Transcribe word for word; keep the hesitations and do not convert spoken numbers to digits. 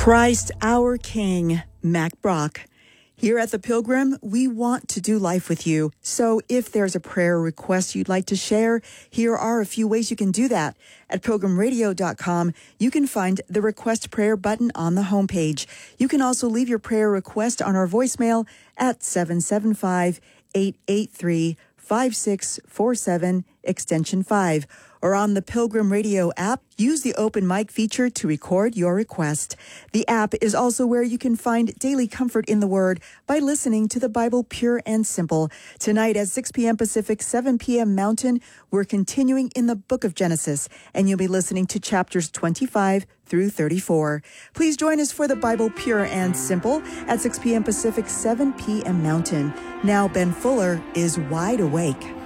Christ our King, Mac Brock. Here at The Pilgrim, we want to do life with you. So if there's a prayer request you'd like to share, here are a few ways you can do that. At pilgrim radio dot com, you can find the Request Prayer button on the homepage. You can also leave your prayer request on our voicemail at seven seven five, eight eight three, five six four seven, extension five. Or on the Pilgrim Radio app, use the open mic feature to record your request. The app is also where you can find daily comfort in the Word by listening to the Bible pure and simple. Tonight at six p.m. Pacific, seven p.m. Mountain, we're continuing in the book of Genesis, and you'll be listening to chapters twenty-five through thirty-four. Please join us for the Bible pure and simple at six p.m. Pacific, seven p.m. Mountain. Now Ben Fuller is wide awake.